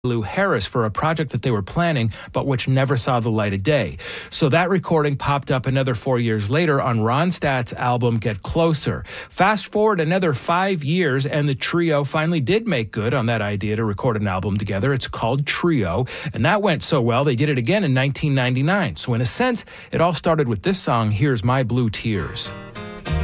Lou Harris for a project that they were planning, but which never saw the light of day. So that recording popped up another 4 years later on Ronstadt's album Get Closer. Fast forward another 5 years, and the trio finally did make good on that idea to record an album together. It's called Trio, and that went so well, they did it again in 1999. So in a sense, it all started with this song, Here's My Blue Tears.